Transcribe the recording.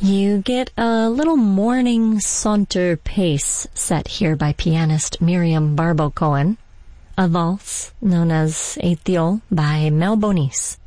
You get a little morning saunter pace set here by pianist Miriam Barbo Cohen, a valse known as Ethiol by Mel Bonis.